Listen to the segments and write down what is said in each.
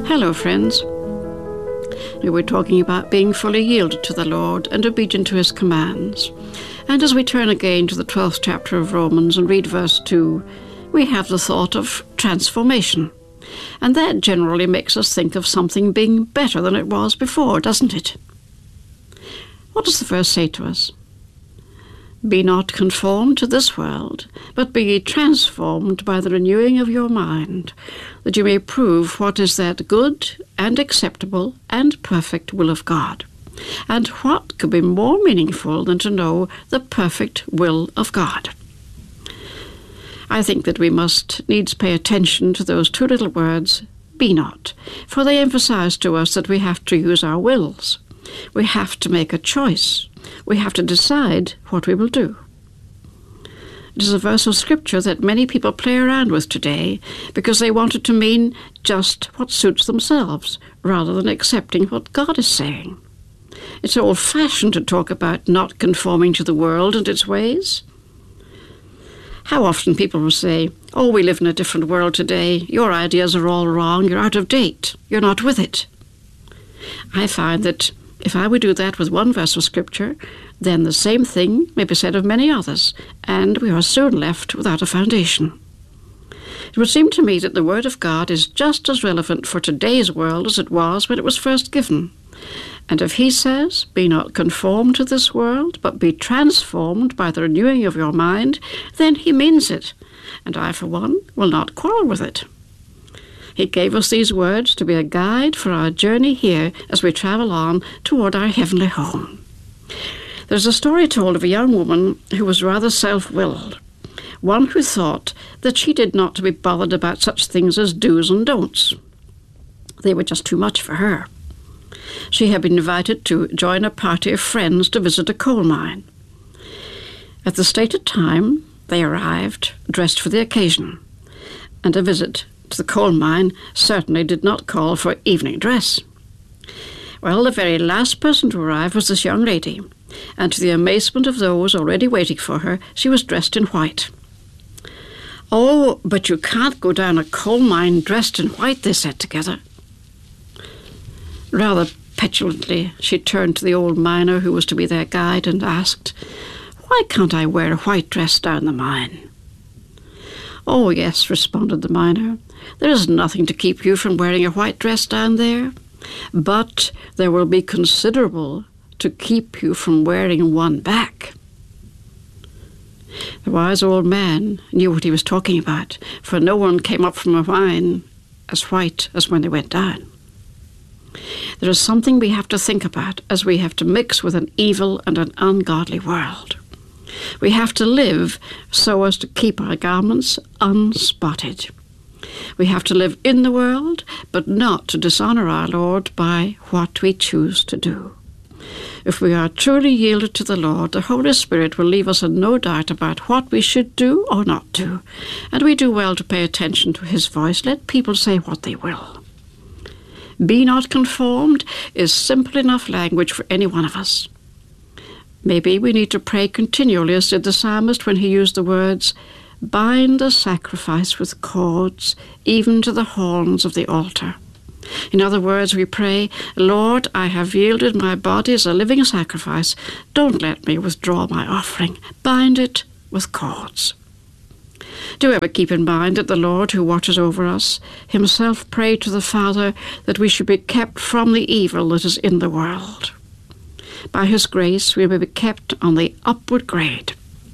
Hello, friends. We were talking about being fully yielded to the Lord and obedient to his commands. And as we turn again to the 12th chapter of Romans and read verse 2, we have the thought of transformation. And that generally makes us think of something being better than it was before, doesn't it? What does the verse say to us? Be not conformed to this world, but be ye transformed by the renewing of your mind, that you may prove what is that good and acceptable and perfect will of God. And what could be more meaningful than to know the perfect will of God? I think that we must needs pay attention to those two little words, be not, for they emphasize to us that we have to use our wills. We have to make a choice. We have to decide what we will do. It is a verse of Scripture that many people play around with today because they want it to mean just what suits themselves, rather than accepting what God is saying. It's old-fashioned to talk about not conforming to the world and its ways. How often people will say, oh, we live in a different world today. Your ideas are all wrong. You're out of date. You're not with it. I find that if I would do that with one verse of Scripture, then the same thing may be said of many others, and we are soon left without a foundation. It would seem to me that the Word of God is just as relevant for today's world as it was when it was first given. And if he says, be not conformed to this world, but be transformed by the renewing of your mind, then he means it, and I, for one, will not quarrel with it. He gave us these words to be a guide for our journey here as we travel on toward our heavenly home. There's a story told of a young woman who was rather self-willed, one who thought that she did not to be bothered about such things as do's and don'ts. They were just too much for her. She had been invited to join a party of friends to visit a coal mine. At the stated time, they arrived, dressed for the occasion, and a visit to the coal mine certainly did not call for evening dress. Well, the very last person to arrive was this young lady, and to the amazement of those already waiting for her, she was dressed in white. Oh, but you can't go down a coal mine dressed in white, they said together. Rather petulantly, she turned to the old miner who was to be their guide and asked, why can't I wear a white dress down the mine? Oh, yes, responded the miner. There is nothing to keep you from wearing a white dress down there, but there will be considerable to keep you from wearing one back. The wise old man knew what he was talking about, for no one came up from a mine as white as when they went down. There is something we have to think about as we have to mix with an evil and an ungodly world. We have to live so as to keep our garments unspotted. We have to live in the world, but not to dishonor our Lord by what we choose to do. If we are truly yielded to the Lord, the Holy Spirit will leave us in no doubt about what we should do or not do, and we do well to pay attention to his voice. Let people say what they will. Be not conformed is simple enough language for any one of us. Maybe we need to pray continually, as did the psalmist when he used the words, bind the sacrifice with cords, even to the horns of the altar. In other words, we pray, Lord, I have yielded my body as a living sacrifice. Don't let me withdraw my offering. Bind it with cords. Do ever keep in mind that the Lord, who watches over us, himself prayed to the Father that we should be kept from the evil that is in the world. By his grace, we may be kept on the upward grade.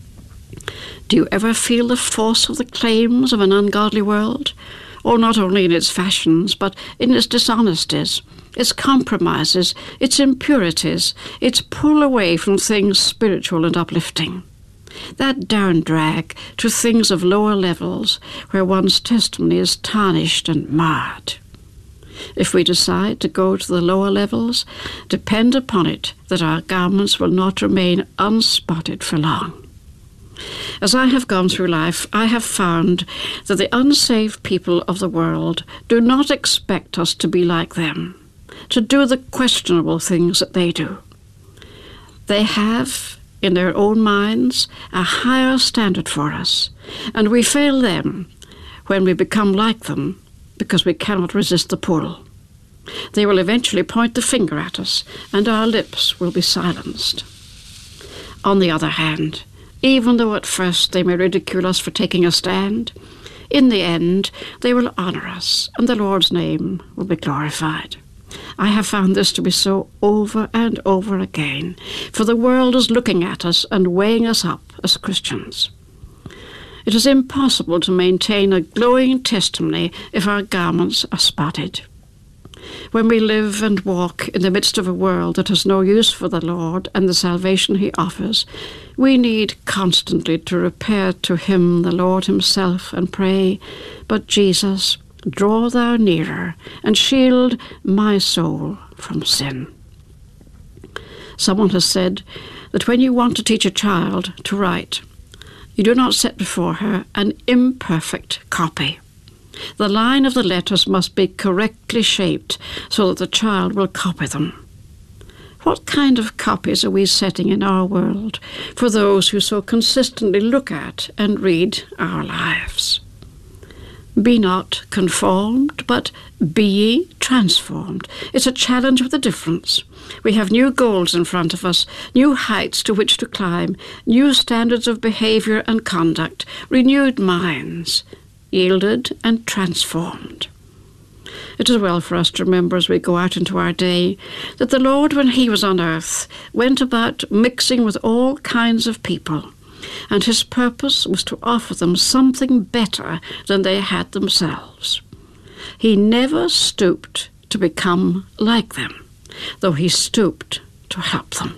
Do you ever feel the force of the claims of an ungodly world? Or not only in its fashions, but in its dishonesties, its compromises, its impurities, its pull away from things spiritual and uplifting. That down drag to things of lower levels where one's testimony is tarnished and marred. If we decide to go to the lower levels, depend upon it that our garments will not remain unspotted for long. As I have gone through life, I have found that the unsaved people of the world do not expect us to be like them, to do the questionable things that they do. They have, in their own minds, a higher standard for us, and we fail them when we become like them because we cannot resist the pull. They will eventually point the finger at us, and our lips will be silenced. On the other hand, even though at first they may ridicule us for taking a stand, in the end they will honour us, and the Lord's name will be glorified. I have found this to be so over and over again, for the world is looking at us and weighing us up as Christians. It is impossible to maintain a glowing testimony if our garments are spotted. When we live and walk in the midst of a world that has no use for the Lord and the salvation he offers, we need constantly to repair to him, the Lord himself, and pray, "But Jesus, draw thou nearer, and shield my soul from sin." Someone has said that when you want to teach a child to write, you do not set before her an imperfect copy. The line of the letters must be correctly shaped so that the child will copy them. What kind of copies are we setting in our world for those who so consistently look at and read our lives? Be not conformed, but be ye transformed. It's a challenge with a difference. We have new goals in front of us, new heights to which to climb, new standards of behaviour and conduct, renewed minds, yielded and transformed. It is well for us to remember as we go out into our day that the Lord, when he was on earth, went about mixing with all kinds of people, and his purpose was to offer them something better than they had themselves. He never stooped to become like them, though he stooped to help them.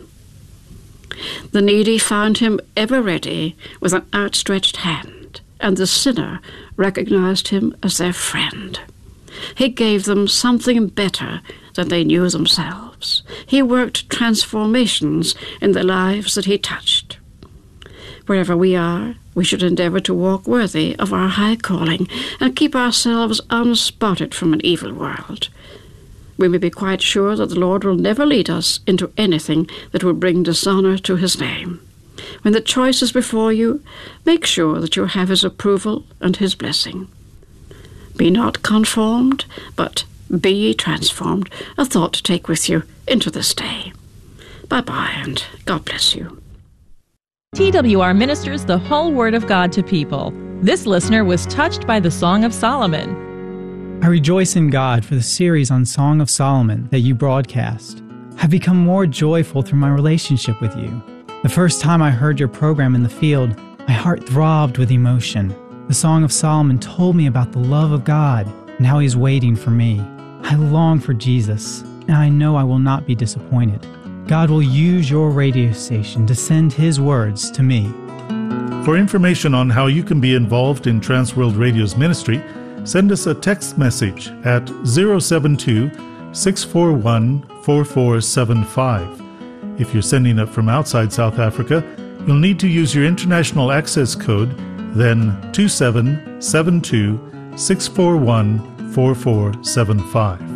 The needy found him ever ready with an outstretched hand, and the sinner recognized him as their friend. He gave them something better than they knew themselves. He worked transformations in the lives that he touched. Wherever we are, we should endeavour to walk worthy of our high calling and keep ourselves unspotted from an evil world. We may be quite sure that the Lord will never lead us into anything that will bring dishonour to his name. When the choice is before you, make sure that you have his approval and his blessing. Be not conformed, but be ye transformed, a thought to take with you into this day. Bye-bye, and God bless you. TWR ministers the whole Word of God to people. This listener was touched by the Song of Solomon. I rejoice in God for the series on Song of Solomon that you broadcast. I've become more joyful through my relationship with you. The first time I heard your program in the field, my heart throbbed with emotion. The Song of Solomon told me about the love of God and how he's waiting for me. I long for Jesus, and I know I will not be disappointed. God will use your radio station to send his words to me. For information on how you can be involved in Transworld Radio's ministry, send us a text message at 072-641-4475. If you're sending it from outside South Africa, you'll need to use your international access code, then 2772-641-4475.